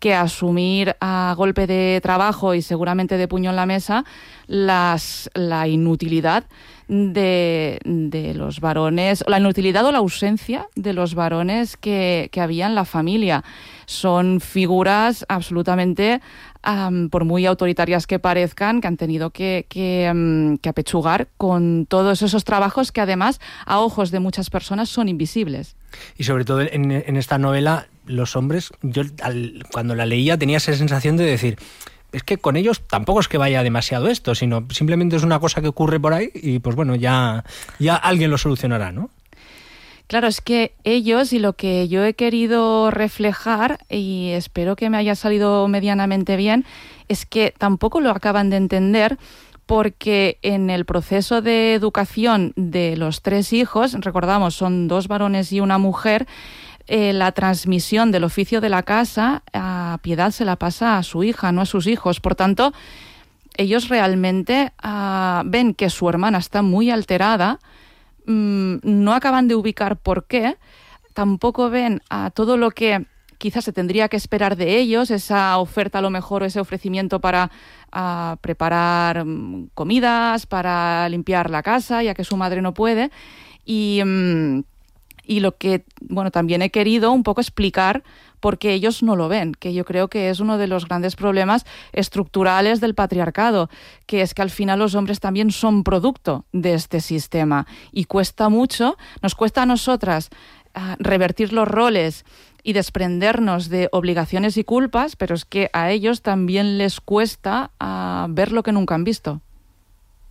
que asumir a golpe de trabajo y seguramente de puño en la mesa la inutilidad de los varones, la inutilidad o la ausencia de los varones que había en la familia. Son figuras absolutamente, por muy autoritarias que parezcan, que han tenido que apechugar con todos esos trabajos que además a ojos de muchas personas son invisibles. Y sobre todo en esta novela, los hombres, yo cuando la leía tenía esa sensación de decir, es que con ellos tampoco es que vaya demasiado esto, sino simplemente es una cosa que ocurre por ahí y pues bueno, ya alguien lo solucionará, ¿no? Claro, es que ellos, y lo que yo he querido reflejar, y espero que me haya salido medianamente bien, es que tampoco lo acaban de entender, porque en el proceso de educación de los 3 hijos, recordamos, son 2 varones y una mujer, la transmisión del oficio de la casa a Piedad se la pasa a su hija, no a sus hijos. Por tanto, ellos realmente ven que su hermana está muy alterada, no acaban de ubicar por qué, tampoco ven a todo lo que quizás se tendría que esperar de ellos, esa oferta a lo mejor, o ese ofrecimiento para preparar comidas, para limpiar la casa, ya que su madre no puede. Y lo que, bueno, también he querido un poco explicar por qué ellos no lo ven, que yo creo que es uno de los grandes problemas estructurales del patriarcado, que es que al final los hombres también son producto de este sistema y cuesta mucho, nos cuesta a nosotras revertir los roles y desprendernos de obligaciones y culpas, pero es que a ellos también les cuesta ver lo que nunca han visto.